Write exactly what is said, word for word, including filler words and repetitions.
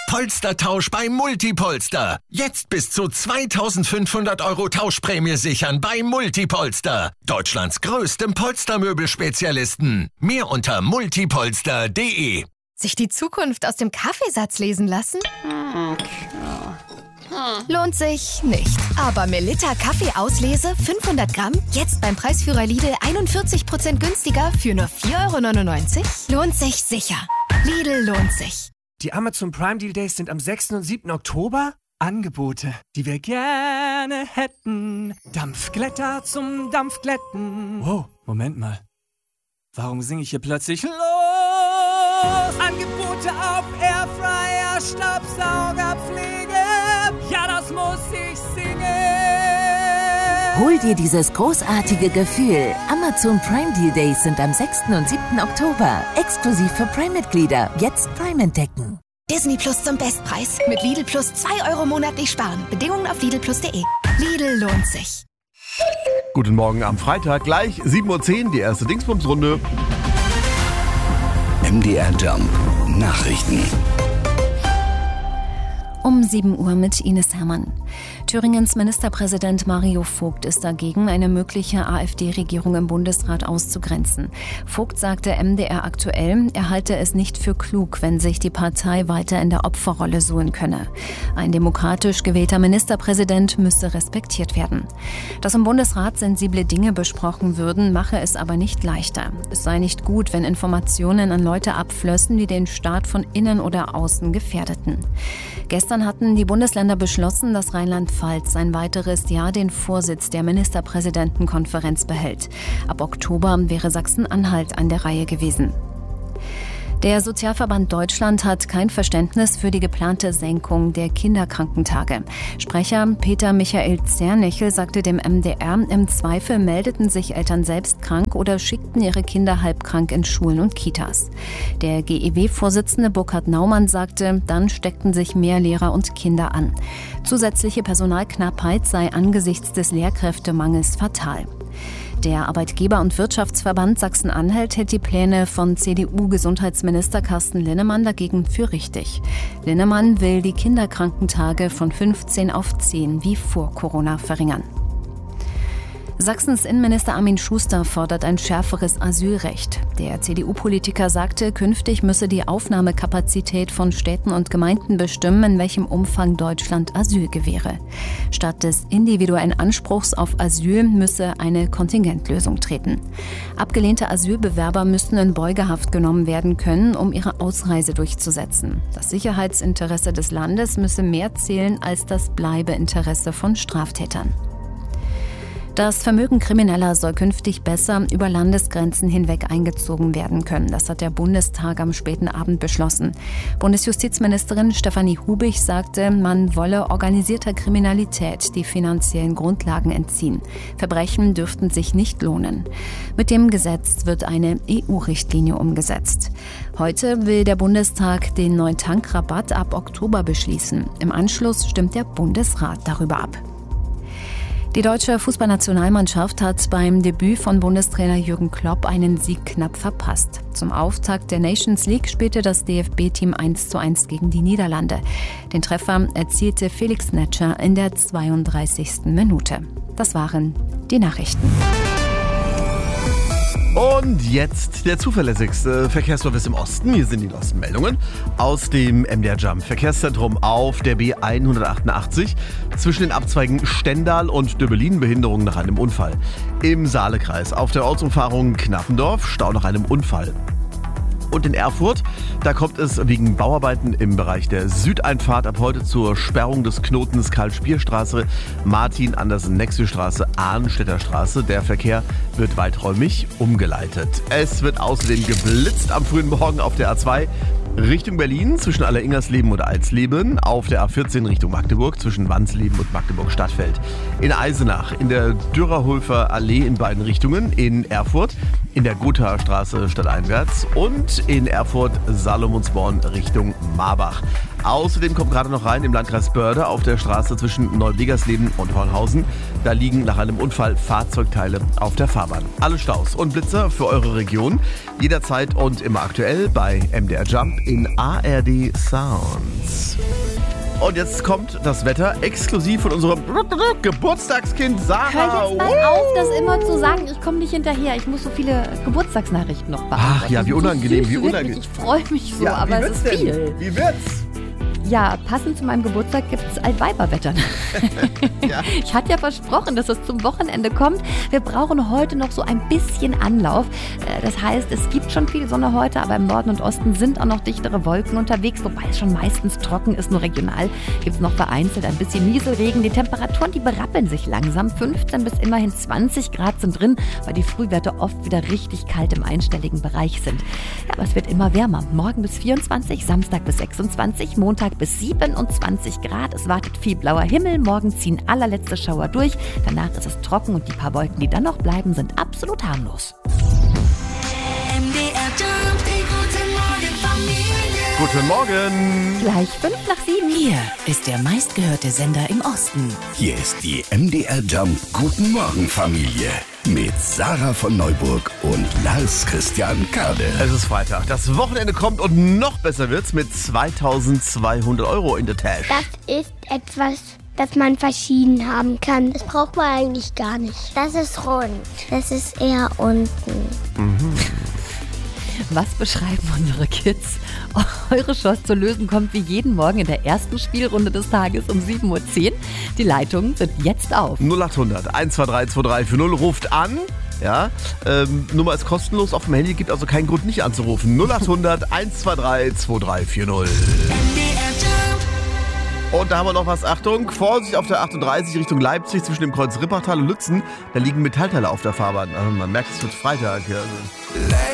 Polstertausch bei Multipolster. Jetzt bis zu zweitausendfünfhundert Euro Tauschprämie sichern bei Multipolster. Deutschlands größtem Polstermöbelspezialisten. Mehr unter multipolster punkt de. Sich die Zukunft aus dem Kaffeesatz lesen lassen? Lohnt sich nicht. Aber Melitta Kaffeeauslese fünfhundert Gramm, jetzt beim Preisführer Lidl einundvierzig Prozent günstiger für nur vier Euro neunundneunzig? Lohnt sich sicher. Lidl lohnt sich. Die Amazon Prime Deal Days sind am sechsten und siebten Oktober. Angebote, die wir gerne hätten. Dampfglätter zum Dampfglätten. Wow, Moment mal. Warum singe ich hier plötzlich los? Angebote auf Airfryer, Staubsaugerpflege. Ja, das muss ich singen. Hol dir dieses großartige Gefühl. Amazon Prime Deal Days sind am sechsten und siebten Oktober. Exklusiv für Prime-Mitglieder. Jetzt Prime entdecken. Disney Plus zum Bestpreis. Mit Lidl Plus zwei Euro monatlich sparen. Bedingungen auf lidl plus punkt de. Lidl lohnt sich. Guten Morgen am Freitag, gleich sieben Uhr zehn, die erste Dingsbums-Runde. M D R Jump Nachrichten. Um sieben Uhr mit Ines Herrmann. Thüringens Ministerpräsident Mario Vogt ist dagegen, eine mögliche AfD-Regierung im Bundesrat auszugrenzen. Vogt sagte M D R aktuell, er halte es nicht für klug, wenn sich die Partei weiter in der Opferrolle suhlen könne. Ein demokratisch gewählter Ministerpräsident müsse respektiert werden. Dass im Bundesrat sensible Dinge besprochen würden, mache es aber nicht leichter. Es sei nicht gut, wenn Informationen an Leute abflössen, die den Staat von innen oder außen gefährdeten. Gestern hatten die Bundesländer beschlossen, dass Rheinland-Pfalz ein weiteres Jahr den Vorsitz der Ministerpräsidentenkonferenz behält. Ab Oktober wäre Sachsen-Anhalt an der Reihe gewesen. Der Sozialverband Deutschland hat kein Verständnis für die geplante Senkung der Kinderkrankentage. Sprecher Peter Michael Zernechel sagte dem M D R, im Zweifel meldeten sich Eltern selbst krank oder schickten ihre Kinder halbkrank in Schulen und Kitas. Der G E W-Vorsitzende Burkhard Naumann sagte, dann steckten sich mehr Lehrer und Kinder an. Zusätzliche Personalknappheit sei angesichts des Lehrkräftemangels fatal. Der Arbeitgeber- und Wirtschaftsverband Sachsen-Anhalt hält die Pläne von C D U-Gesundheitsminister Carsten Linnemann dagegen für richtig. Linnemann will die Kinderkrankentage von fünfzehn auf zehn wie vor Corona verringern. Sachsens Innenminister Armin Schuster fordert ein schärferes Asylrecht. Der C D U-Politiker sagte, künftig müsse die Aufnahmekapazität von Städten und Gemeinden bestimmen, in welchem Umfang Deutschland Asyl gewähre. Statt des individuellen Anspruchs auf Asyl müsse eine Kontingentlösung treten. Abgelehnte Asylbewerber müssten in Beugehaft genommen werden können, um ihre Ausreise durchzusetzen. Das Sicherheitsinteresse des Landes müsse mehr zählen als das Bleibeinteresse von Straftätern. Das Vermögen Krimineller soll künftig besser über Landesgrenzen hinweg eingezogen werden können. Das hat der Bundestag am späten Abend beschlossen. Bundesjustizministerin Stefanie Hubig sagte, man wolle organisierter Kriminalität die finanziellen Grundlagen entziehen. Verbrechen dürften sich nicht lohnen. Mit dem Gesetz wird eine E U-Richtlinie umgesetzt. Heute will der Bundestag den neuen Tankrabatt ab Oktober beschließen. Im Anschluss stimmt der Bundesrat darüber ab. Die deutsche Fußballnationalmannschaft hat beim Debüt von Bundestrainer Jürgen Klopp einen Sieg knapp verpasst. Zum Auftakt der Nations League spielte das D F B-Team eins zu eins gegen die Niederlande. Den Treffer erzielte Felix Netscher in der zweiunddreißigsten Minute. Das waren die Nachrichten. Und jetzt der zuverlässigste Verkehrsservice im Osten. Hier sind die neuesten Meldungen aus dem M D R Jump Verkehrszentrum auf der B hundertachtundachtzig. Zwischen den Abzweigen Stendal und Döbelin Behinderung nach einem Unfall. Im Saalekreis auf der Ortsumfahrung Knappendorf Stau nach einem Unfall. Und in Erfurt, da kommt es wegen Bauarbeiten im Bereich der Südeinfahrt ab heute zur Sperrung des Knotens Karl-Spier-Straße, Martin-Andersen-Nexö-Straße, Arnstädter Straße. Der Verkehr wird weiträumig umgeleitet. Es wird außerdem geblitzt am frühen Morgen auf der A zwei Richtung Berlin zwischen Alleringersleben und Alsleben, auf der A vierzehn Richtung Magdeburg zwischen Wansleben und Magdeburg-Stadtfeld. In Eisenach, in der Dürerhofer Allee in beiden Richtungen, in Erfurt, in der Gothaer Straße stadteinwärts und in Erfurt Salomonsborn Richtung Marbach. Außerdem kommt gerade noch rein im Landkreis Börde auf der Straße zwischen Neuwegersleben und Hornhausen Da liegen nach einem Unfall Fahrzeugteile auf der Fahrbahn. Alle Staus und Blitzer für eure Region. Jederzeit und immer aktuell bei M D R Jump in A R D Sounds. Und jetzt kommt das Wetter exklusiv von unserem Geburtstagskind Sarah. Hör jetzt mal auf, das immer zu sagen. Ich komme nicht hinterher. Ich muss so viele Geburtstagsnachrichten noch beantworten. Ach ja, wie unangenehm, wie unangenehm. Ich freue mich so, ja, aber es ist denn? viel. Wie wird's? Ja, passend zu meinem Geburtstag gibt es Altweiberwetter. Ja. Ich hatte ja versprochen, dass es zum Wochenende kommt. Wir brauchen heute noch so ein bisschen Anlauf. Das heißt, es gibt schon viel Sonne heute, aber im Norden und Osten sind auch noch dichtere Wolken unterwegs, wobei es schon meistens trocken ist. Nur regional gibt es noch vereinzelt ein bisschen Nieselregen. Die Temperaturen, die berappeln sich langsam. fünfzehn bis immerhin zwanzig Grad sind drin, weil die Frühwerte oft wieder richtig kalt im einstelligen Bereich sind. Ja, aber es wird immer wärmer. Morgen bis vierundzwanzig, Samstag bis sechsundzwanzig, Montag bis siebenundzwanzig Grad. Es wartet viel blauer Himmel. Morgen ziehen allerletzte Schauer durch. Danach ist es trocken und die paar Wolken, die dann noch bleiben, sind absolut harmlos. M D R Jump, die gute Morgen Familie. Guten Morgen. Gleich fünf nach sieben. Hier ist der meistgehörte Sender im Osten. Hier ist die M D R Jump Guten Morgen Familie mit Sarah von Neuburg und Lars Christian Kade. Es ist Freitag. Das Wochenende kommt und noch besser wird's mit zweitausendzweihundert Euro in der Tasche. Das ist etwas, das man verschieden haben kann. Das braucht man eigentlich gar nicht. Das ist rund. Das ist eher unten. Mhm. Was beschreiben unsere Kids? Eure Chance zu lösen kommt wie jeden Morgen in der ersten Spielrunde des Tages um sieben Uhr zehn. Die Leitungen sind jetzt auf. null acht hundert eins zwei drei zwei drei vier null ruft an. Ja, ähm, Nummer ist kostenlos auf dem Handy, gibt also keinen Grund nicht anzurufen. null acht hundert eins zwei drei zwei drei vier null. Und da haben wir noch was, Achtung, Vorsicht auf der achtunddreißig Richtung Leipzig zwischen dem Kreuz Rippachtal und Lützen. Da liegen Metallteile auf der Fahrbahn. Also man merkt, es wird Freitag. Ja.